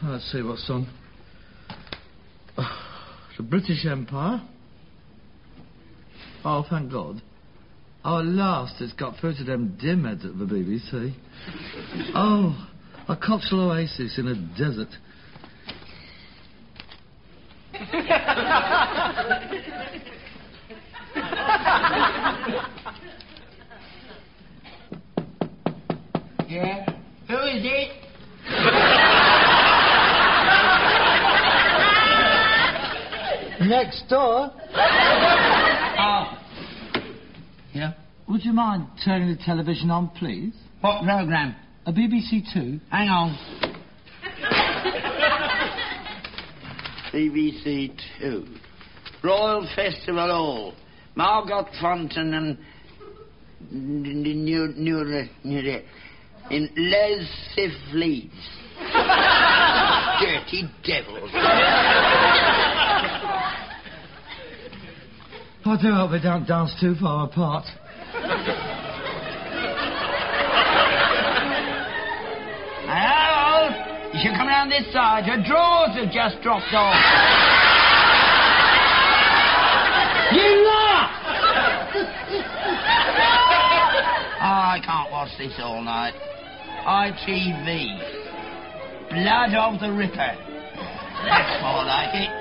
Let's see what's on. The British Empire. Oh, thank God. Oh, at last it's got through to them dimheads at the BBC. Oh, a coastal oasis in a desert. Yeah? Who is it? Next door? Oh. Yeah? Would you mind turning the television on, please? What programme? A BBC Two. Hang on. BBC Two. Royal Festival Hall. Margot Fonten and... in Les Sifleeds. Dirty devils. I do hope they don't dance too far apart. Hello? You should come round this side. Your drawers have just dropped off. You laugh! I can't watch this all night. ITV. Blood of the Ripper. That's more like it.